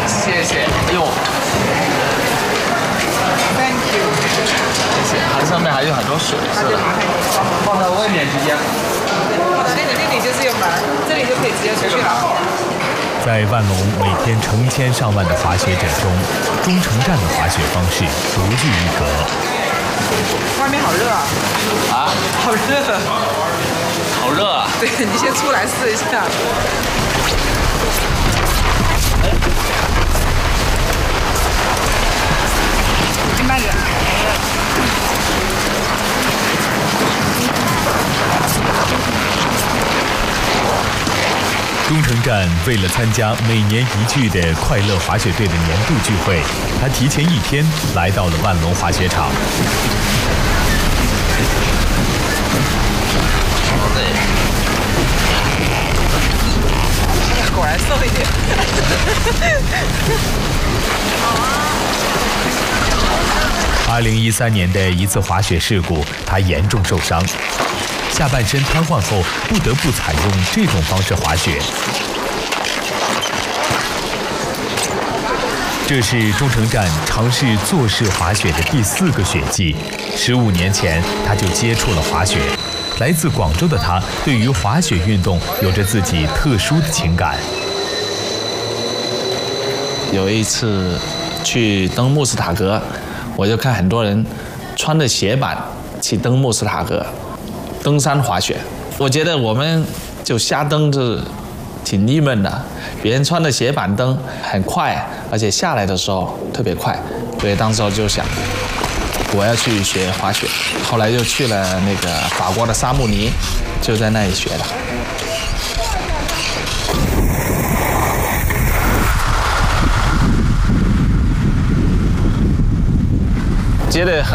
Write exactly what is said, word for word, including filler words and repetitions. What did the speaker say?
谢谢。哎呦 ，Thank you。 谢谢。它上面还有很多水，是的。放在外面直接。 放在那里，那里就是有门，这里就可以直接出去了。 在万隆每天成千上万的滑雪者中，中城站的滑雪方式独具一格。 外面好热啊！ 啊， 好热， 好热啊！ 对你先出来试一下。慢点。 中城站为了参加每年一聚的快乐滑雪队的年度聚会，他提前一天来到了万隆滑雪场。 果然瘦一点。 二零一三年的一次滑雪事故，他严重受伤。下半身瘫痪后，不得不采用这种方式滑雪。这是中城站尝试坐式滑雪的第四个雪季。十五年前，他就接触了滑雪。来自广州的他，对于滑雪运动有着自己特殊的情感。 有一次去登穆斯塔格，我就看很多人穿着雪板去登穆斯塔格。登山滑雪，我觉得我们就瞎登是挺郁闷的。别人穿的雪板登很快，而且下来的时候特别快，所以当时就想我要去学滑雪。后来就去了那个法国的沙穆尼，就在那里学的。觉得很